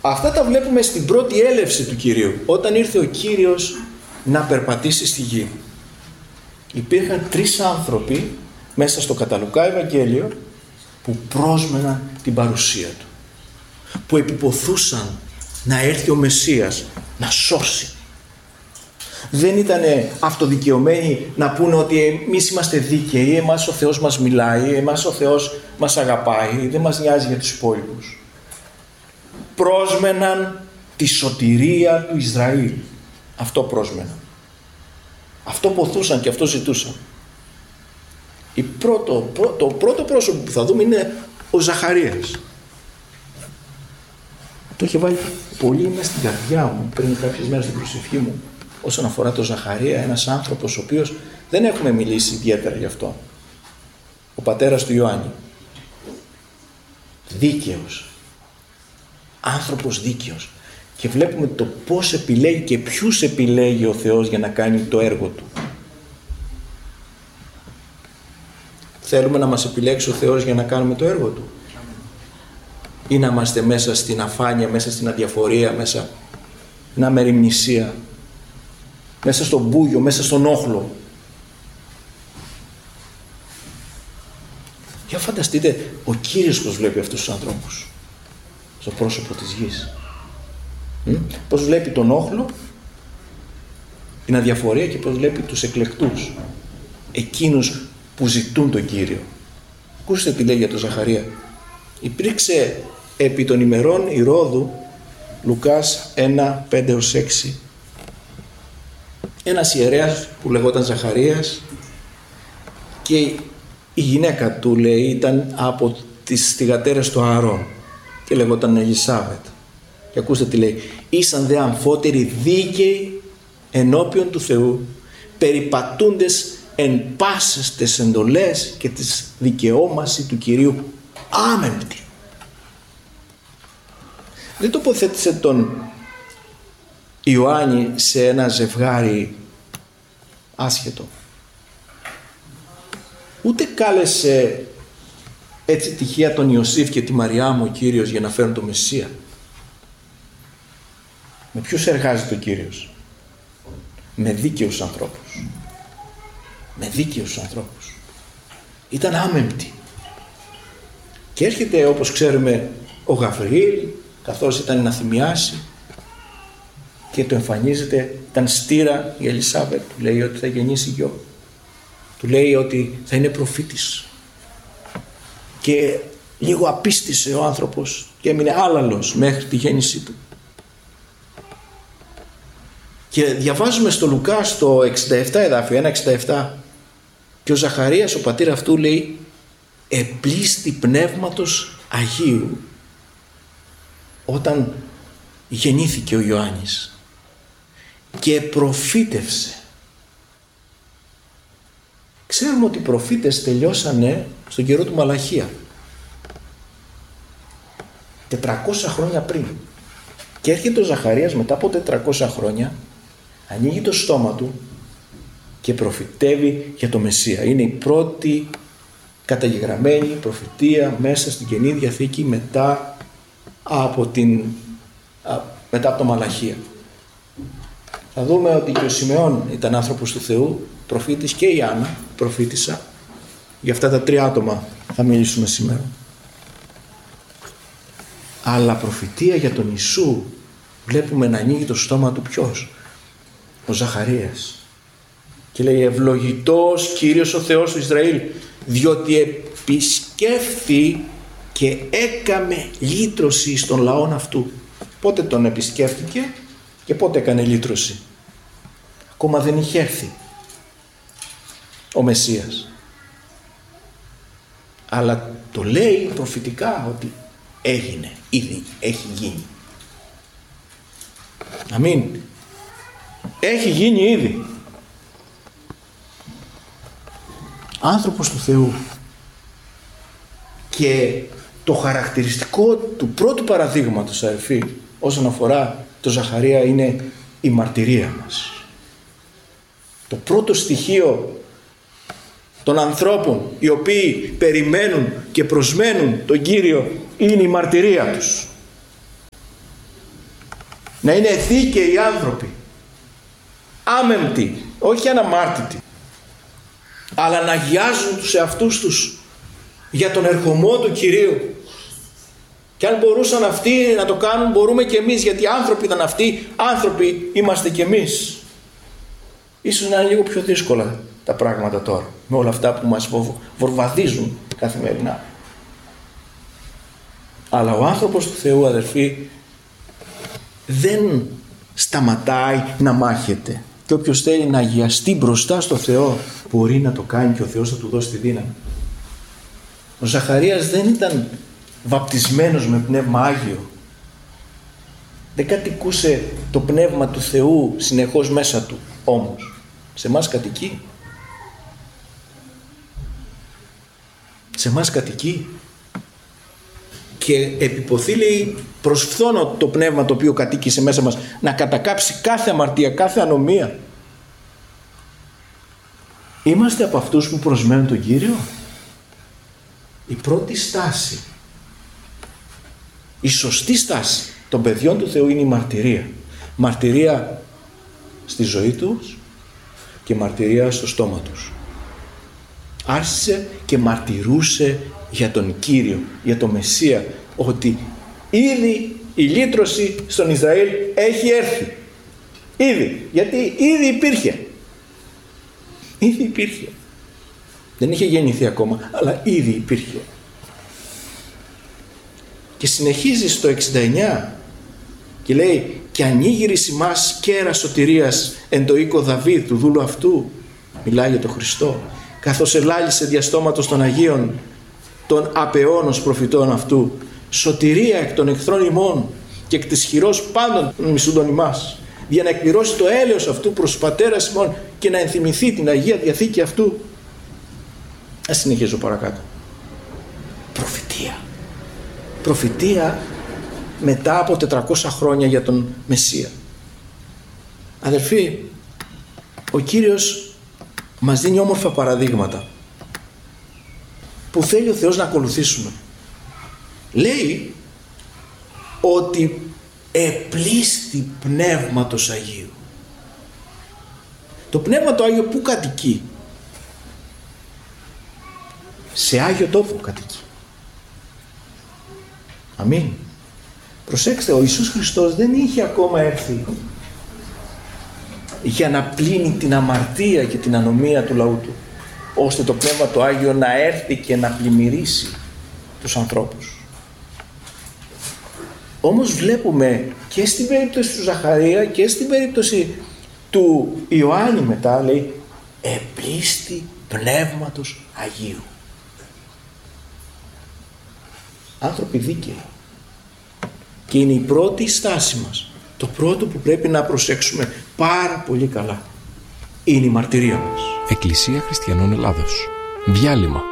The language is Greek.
Αυτά τα βλέπουμε στην πρώτη έλευση του Κυρίου, όταν ήρθε ο Κύριος να περπατήσει στη γη. Υπήρχαν 3 άνθρωποι μέσα στο κατά Λουκά Ευαγγέλιο που πρόσμεναν την παρουσία του, που επιποθούσαν να έρθει ο Μεσσίας να σώσει. Δεν ήταν αυτοδικαιωμένοι να πούνε ότι εμείς είμαστε δίκαιοι, εμάς ο Θεός μας μιλάει, εμάς ο Θεός μας αγαπάει, δεν μας νοιάζει για τους υπόλοιπους. Πρόσμεναν τη σωτηρία του Ισραήλ. Αυτό πρόσμεναν. Αυτό ποθούσαν και αυτό ζητούσαν. Το πρώτο πρόσωπο που θα δούμε είναι ο Ζαχαρίας. Το είχε βάλει πολύ μέσα στην καρδιά μου πριν κάποιες μέρες στην προσευχή μου όσον αφορά τον Ζαχαρία, ένας άνθρωπος ο οποίος δεν έχουμε μιλήσει ιδιαίτερα γι' αυτό. Ο πατέρας του Ιωάννη. Δίκαιος. Άνθρωπος δίκαιος. Και βλέπουμε το πώς επιλέγει και ποιους επιλέγει ο Θεός για να κάνει το έργο του. Θέλουμε να μας επιλέξει ο Θεός για να κάνουμε το έργο του, ή να είμαστε μέσα στην αφάνεια, μέσα στην αδιαφορία, μέσα στην αμεριμνησία, μέσα στον μπούγιο, μέσα στον όχλο. Για φανταστείτε ο Κύριος πως βλέπει αυτούς τους ανθρώπους στο πρόσωπο της γης. Πως βλέπει τον όχλο, την αδιαφορία, και πως βλέπει τους εκλεκτούς, εκείνους που ζητούν τον Κύριο. Ακούστε τι λέει για τον Ζαχαρία. Υπήρξε επί των ημερών Ηρώδου, Λουκάς 1, 5-6, ένας ιερέας που λεγόταν Ζαχαρίας, και η γυναίκα του, λέει, ήταν από τις θυγατέρες του Ααρών και λεγόταν Ελισάβετ. Και ακούστε τι λέει. Ήσαν δε αμφότεροι δίκαιοι ενώπιον του Θεού, περιπατούντες εν πάσες τες εντολές και τις δικαιώμαση του Κυρίου άμεμπτοι. Δεν τοποθέτησε τον Ιωάννη σε ένα ζευγάρι άσχετο. Ούτε κάλεσε έτσι τυχαία τον Ιωσήφ και τη Μαριά μου ο Κύριος για να φέρουν το Μεσσία. Με ποιους εργάζεται ο Κύριος? Με δίκαιους ανθρώπους. Με δίκαιους ανθρώπους. Ήταν άμεμπτοι. Και έρχεται, όπως ξέρουμε, ο Γαβριήλ, καθώς ήταν να θυμιάσει, και του εμφανίζεται, ήταν στήρα η Ελισάβετ, του λέει ότι θα γεννήσει γιο. Του λέει ότι θα είναι προφήτης. Και λίγο απίστησε ο άνθρωπος και έμεινε άλαλος μέχρι τη γέννησή του. Και διαβάζουμε στο Λουκά στο 67 εδάφιο, 1,67, και ο Ζαχαρίας, ο πατήρ αυτού, λέει, επλήστη πνεύματος Αγίου όταν γεννήθηκε ο Ιωάννης και προφήτευσε. Ξέρουμε ότι οι προφήτες τελειώσανε στον καιρό του Μαλαχία, 400 χρόνια πριν, και έρχεται ο Ζαχαρίας μετά από 400 χρόνια, ανοίγει το στόμα του και προφητεύει για το Μεσσία. Είναι η πρώτη καταγεγραμμένη προφητεία μέσα στην Καινή Διαθήκη μετά από το Μαλαχία. Θα δούμε ότι και ο Σιμεών ήταν άνθρωπος του Θεού, προφήτης, και η Άννα προφήτησα. Για αυτά τα 3 άτομα θα μιλήσουμε σήμερα. Αλλά προφητεία για τον Ιησού βλέπουμε να ανοίγει το στόμα του ποιος? Ο Ζαχαρίας. Και λέει, ευλογητός Κύριος ο Θεός του Ισραήλ, διότι επισκέφθη και έκαμε λύτρωση στον λαόν αυτού. Πότε τον επισκέφτηκε και πότε έκανε λύτρωση? Ακόμα δεν είχε έρθει ο Μεσσίας. Αλλά το λέει προφητικά ότι έγινε, ήδη έχει γίνει. Αμήν. Έχει γίνει ήδη. Άνθρωπος του Θεού. Και το χαρακτηριστικό του πρώτου παραδείγματος, αδελφοί, όσον αφορά το Ζαχαρία, είναι η μαρτυρία μας. Το πρώτο στοιχείο των ανθρώπων οι οποίοι περιμένουν και προσμένουν τον Κύριο είναι η μαρτυρία τους. Να είναι δίκαιοι άνθρωποι. Άμεμπτοι, όχι αναμάρτητοι. Αλλά να αγιάζουν τους εαυτούς τους για τον ερχομό του Κυρίου. Και αν μπορούσαν αυτοί να το κάνουν, μπορούμε και εμείς, γιατί άνθρωποι ήταν αυτοί, άνθρωποι είμαστε και εμείς. Ίσως να είναι λίγο πιο δύσκολα τα πράγματα τώρα, με όλα αυτά που μας βορβαδίζουν καθημερινά. Αλλά ο άνθρωπος του Θεού, αδερφοί, δεν σταματάει να μάχεται. Και όποιος θέλει να αγιαστεί μπροστά στο Θεό, μπορεί να το κάνει και ο Θεός θα του δώσει τη δύναμη. Ο Ζαχαρίας δεν ήταν βαπτισμένος με πνεύμα Άγιο. Δεν κατοικούσε το πνεύμα του Θεού συνεχώς μέσα του. Όμως σε εμάς κατοικεί. Σε εμάς κατοικεί. Και επιποθεί, λέει, προσφθώνω το πνεύμα το οποίο κατοίκησε μέσα μας να κατακάψει κάθε αμαρτία, κάθε ανομία. Είμαστε από αυτούς που προσμένουν τον Κύριο. Η πρώτη στάση, η σωστή στάση των παιδιών του Θεού είναι η μαρτυρία. Μαρτυρία στη ζωή τους και μαρτυρία στο στόμα τους. Άρχισε και μαρτυρούσε για τον Κύριο, για τον Μεσσία, ότι ήδη η λύτρωση στον Ισραήλ έχει έρθει. Ήδη, γιατί ήδη υπήρχε. Ήδη υπήρχε. Δεν είχε γεννηθεί ακόμα, αλλά ήδη υπήρχε. Και συνεχίζει στο 69 και λέει, και ανοίγει ημάς κέρα σωτηρίας εν το οίκο Δαβίδ του δούλου αυτού. Μιλάει για τον Χριστό. Καθώς ελάλησε διαστόματος των Αγίων των απεώνος προφητών αυτού, σωτηρία εκ των εχθρών ημών και εκ της χειρός πάντων των μισούντων ημάς, για να εκπληρώσει το έλεος αυτού προς τους πατέρας ημών και να ενθυμηθεί την Αγία Διαθήκη αυτού. Ας συνεχίσω παρακάτω. Προφητεία. Προφητεία μετά από 400 χρόνια για τον Μεσσία. Αδερφοί, ο Κύριος μας δίνει όμορφα παραδείγματα που θέλει ο Θεός να ακολουθήσουμε. Λέει ότι επλήστη Πνεύματος Αγίου. Το Πνεύμα το Άγιο πού κατοικεί? Σε Άγιο Τόπο κατοικεί. Αμήν. Προσέξτε, ο Ιησούς Χριστός δεν είχε ακόμα έρθει για να πλύνει την αμαρτία και την ανομία του λαού του, ώστε το Πνεύμα το Άγιο να έρθει και να πλημμυρίσει τους ανθρώπους. Όμως βλέπουμε και στην περίπτωση του Ζαχαρία και στην περίπτωση του Ιωάννη μετά, λέει, επλήστη Πνεύματος Αγίου. Άνθρωποι δίκαιοι. Και είναι η πρώτη στάση μας. Το πρώτο που πρέπει να προσέξουμε πάρα πολύ καλά είναι η μαρτυρία μας. Εκκλησία Χριστιανών Ελλάδος. Διάλειμμα.